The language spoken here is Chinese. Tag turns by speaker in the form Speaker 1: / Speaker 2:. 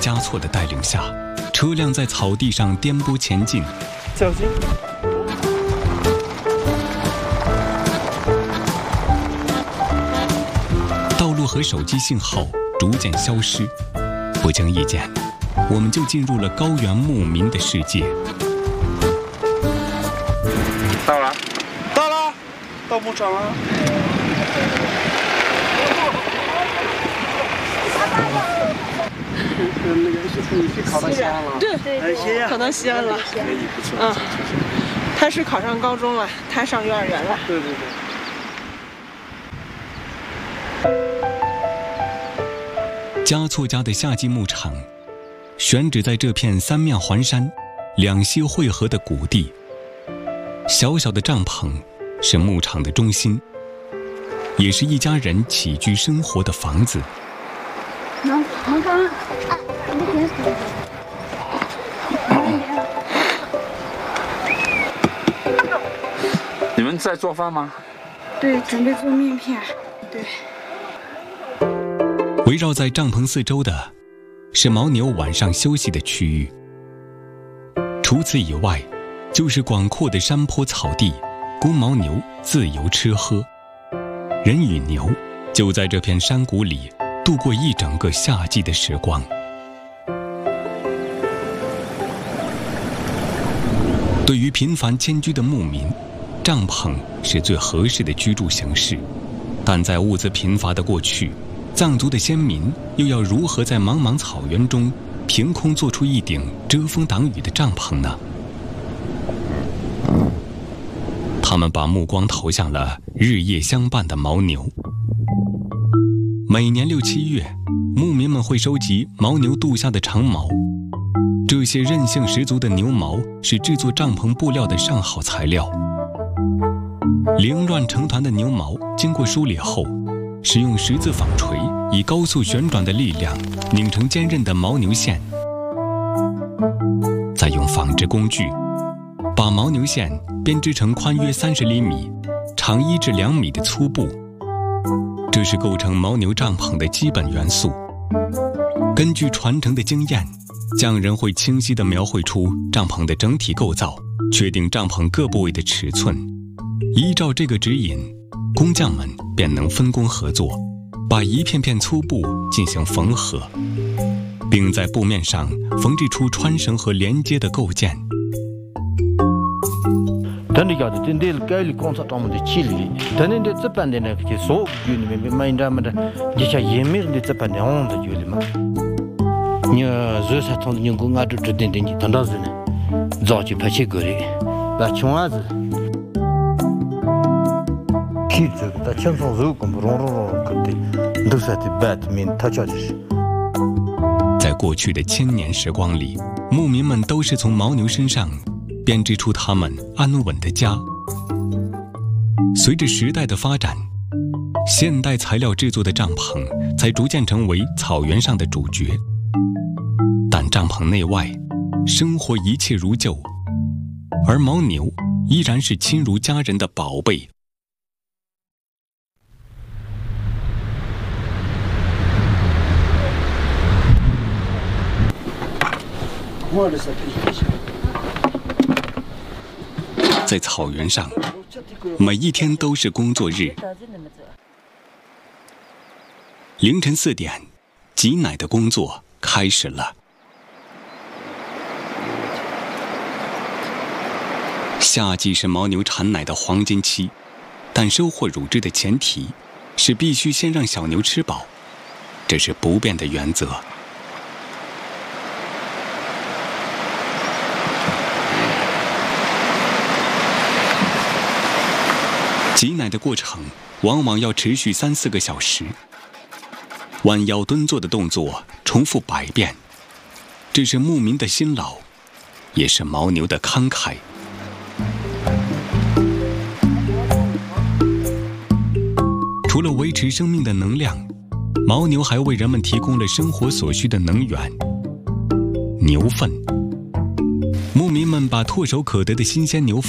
Speaker 1: 嘉措的带领下，车辆在草地上颠簸前进。
Speaker 2: 小心！
Speaker 1: 道路和手机信号逐渐消失，不经意间，我们就进入了高原牧民的世界。
Speaker 2: 到了，到了，到牧场了。那个你是考到西安了？
Speaker 3: 对，考到西安了。
Speaker 2: 不错。
Speaker 3: 他是考上高中了，他上幼儿园了。
Speaker 2: 对。
Speaker 1: 嘉措家的夏季牧场，选址在这片三面环山、两溪汇合的谷地。小小的帐篷是牧场的中心，也是一家人起居生活的房子。
Speaker 2: 你们在做饭吗？
Speaker 4: 对，准备做面片。对。
Speaker 1: 围绕在帐篷四周的是牦牛晚上休息的区域，除此以外就是广阔的山坡草地，供牦牛自由吃喝。人与牛就在这片山谷里度过一整个夏季的时光。对于频繁迁居的牧民，帐篷是最合适的居住形式，但在物资贫乏的过去，藏族的先民又要如何在茫茫草原中凭空做出一顶遮风挡雨的帐篷呢？他们把目光投向了日夜相伴的牦牛。每年6、7月，牧民们会收集牦牛肚下的长毛，这些韧性十足的牛毛是制作帐篷布料的上好材料。凌乱成团的牛毛经过梳理后，使用十字纺锤以高速旋转的力量拧成坚韧的牦牛线，再用纺织工具把牦牛线编织成宽约30厘米、长1至2米的粗布，这是构成牦牛帐篷的基本元素。根据传承的经验，匠人会清晰地描绘出帐篷的整体构造，确定帐篷各部位的尺寸。依照这个指引，工匠们便能分工合作，把一片片粗布进行缝合，并在布面上缝制出穿绳和连接的构件。
Speaker 5: 但是要的真的改了工作他们的气力，但是这半年呢，就所有你们买咱们的，你像也没人的这半年我们的有的嘛。你热啥从人工俺就指定的你，等到是呢，早就拍起个的，把穷伢子。
Speaker 1: 在过去的1000年时光里，牧民们都是从牦牛身上编织出他们安稳的家。随着时代的发展，现代材料制作的帐篷才逐渐成为草原上的主角。但帐篷内外，生活一切如旧，而牦牛依然是亲如家人的宝贝。在草原上，每一天都是工作日。凌晨4点，挤奶的工作开始了。夏季是牦牛产奶的黄金期，但收获乳汁的前提是必须先让小牛吃饱，这是不变的原则。挤奶的过程往往要持续3、4个小时，弯腰蹲坐的动作重复100遍，这是牧民的辛劳，也是牦牛的慷慨。除了维持生命的能量，牦牛还为人们提供了生活所需的能源——牛粪。牧民们把唾手可得的新鲜牛粪